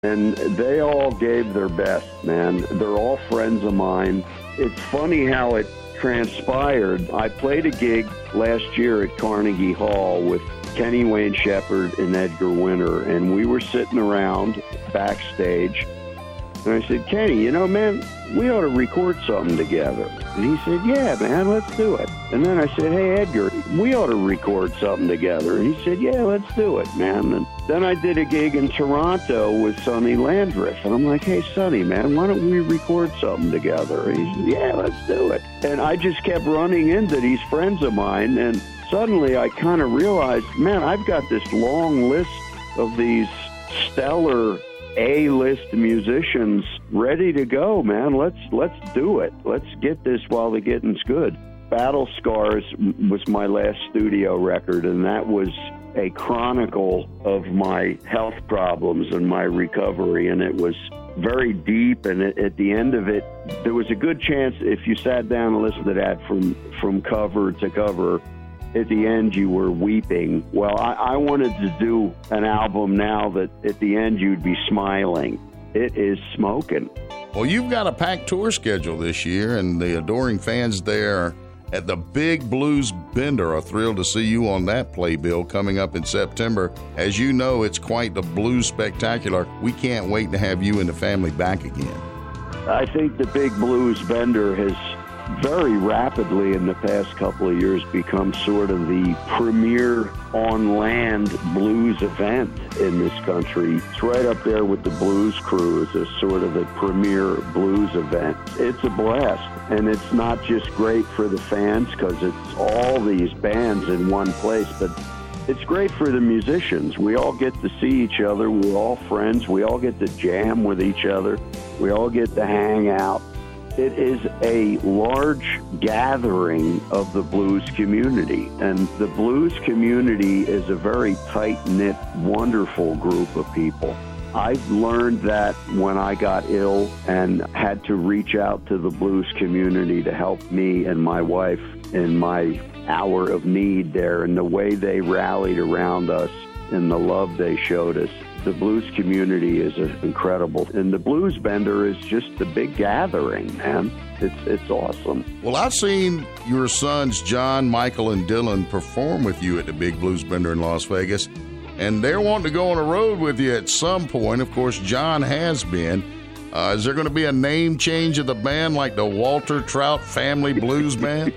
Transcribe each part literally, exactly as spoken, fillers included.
And they all gave their best, man. They're all friends of mine. It's funny how it transpired. I played a gig last year at Carnegie Hall with Kenny Wayne Shepherd and Edgar Winter, and we were sitting around backstage. And I said, Kenny, you know, man, we ought to record something together. And he said, yeah, man, let's do it. And then I said, hey, Edgar, we ought to record something together. And he said, yeah, let's do it, man. And then I did a gig in Toronto with Sonny Landreth. And I'm like, hey, Sonny, man, why don't we record something together? And he said, yeah, let's do it. And I just kept running into these friends of mine. And suddenly I kind of realized, man, I've got this long list of these stellar A-list musicians ready to go, man. Let's let's do it. Let's get this while the getting's good. Battle Scars was my last studio record, and that was a chronicle of my health problems and my recovery, and it was very deep, and it, at the end of it, there was a good chance if you sat down and listened to that from, from cover to cover, at the end you were weeping. Well, I, I wanted to do an album now that at the end you'd be smiling. It is smoking. Well, you've got a packed tour schedule this year, and the adoring fans there at the Big Blues Bender are thrilled to see you on that playbill coming up in September. As you know, it's quite the blues spectacular. We can't wait to have you and the family back again. I think the Big Blues Bender has very rapidly in the past couple of years become sort of the premier on-land blues event in this country. It's right up there with the Blues Cruise as sort of the premier blues event. It's a blast, and it's not just great for the fans because it's all these bands in one place, but it's great for the musicians. We all get to see each other. We're all friends. We all get to jam with each other. We all get to hang out. It is a large gathering of the blues community, and the blues community is a very tight-knit, wonderful group of people. I learned that when I got ill and had to reach out to the blues community to help me and my wife in my hour of need there, and the way they rallied around us and the love they showed us. The blues community is incredible, and the Blues Bender is just the big gathering, man. It's it's awesome. Well, I've seen your sons, John, Michael, and Dylan, perform with you at the Big Blues Bender in Las Vegas, and they're wanting to go on a road with you at some point. Of course, John has been. Uh, is there going to be a name change of the band like the Walter Trout Family Blues Band?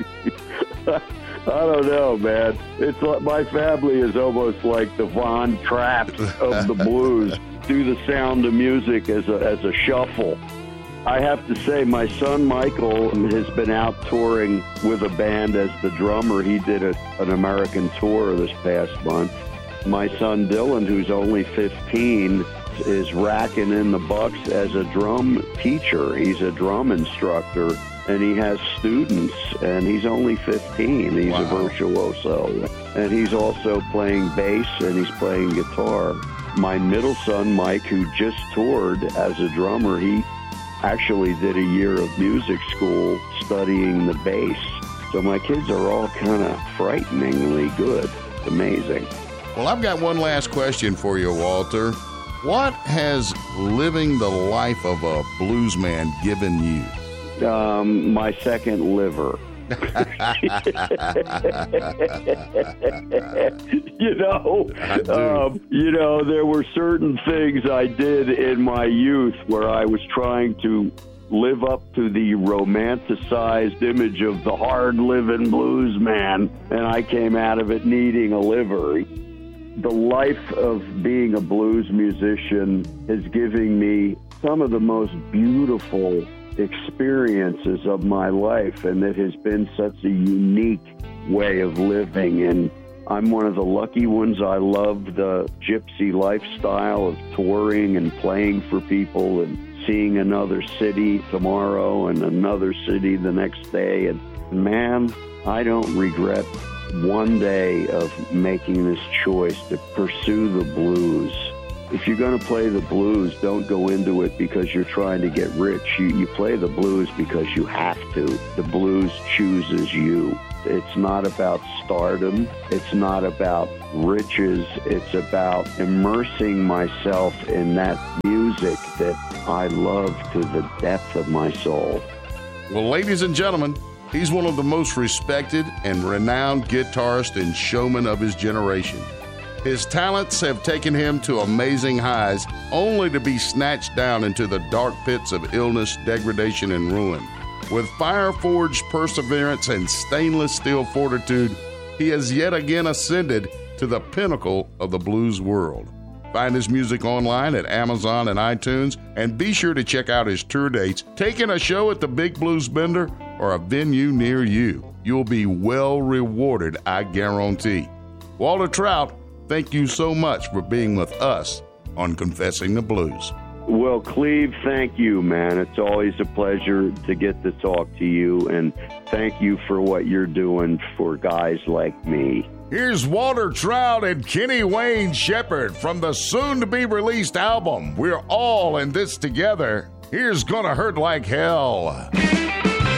I don't know, man. It's like my family is almost like the Von Trapp of the blues. Do the Sound of Music as a as a shuffle. I have to say, my son Michael has been out touring with a band as the drummer. He did a, an American tour this past month. My son Dylan, who's only fifteen, is racking in the bucks as a drum teacher. He's a drum instructor. And he has students, and he's only fifteen. He's wow. a virtuoso. And he's also playing bass, and he's playing guitar. My middle son, Mike, who just toured as a drummer, he actually did a year of music school studying the bass. So my kids are all kind of frighteningly good. It's amazing. Well, I've got one last question for you, Walter. What has living the life of a blues man given you? Um, my second liver. you know, um, you know, there were certain things I did in my youth where I was trying to live up to the romanticized image of the hard-living blues man, and I came out of it needing a liver. The life of being a blues musician is giving me some of the most beautiful experiences of my life, and it has been such a unique way of living, and I'm one of the lucky ones. I love the gypsy lifestyle of touring and playing for people and seeing another city tomorrow and another city the next day, and man, I don't regret one day of making this choice to pursue the blues. if you're going to play the blues, don't go into it because you're trying to get rich. You, you play the blues because you have to. The blues chooses you. It's not about stardom. It's not about riches. It's about immersing myself in that music that I love to the depth of my soul. Well, ladies and gentlemen, he's one of the most respected and renowned guitarists and showmen of his generation. His talents have taken him to amazing highs, only to be snatched down into the dark pits of illness, degradation, and ruin. With fire-forged perseverance and stainless steel fortitude, he has yet again ascended to the pinnacle of the blues world. Find his music online at Amazon and iTunes, and be sure to check out his tour dates, taking a show at the Big Blues Bender or a venue near you. You'll be well rewarded, I guarantee. Walter Trout, thank you so much for being with us on Confessing the Blues. Well, Cleve, thank you, man. It's always a pleasure to get to talk to you, and thank you for what you're doing for guys like me. Here's Walter Trout and Kenny Wayne Shepherd from the soon-to-be-released album, We're All in This Together. Here's Gonna Hurt Like Hell.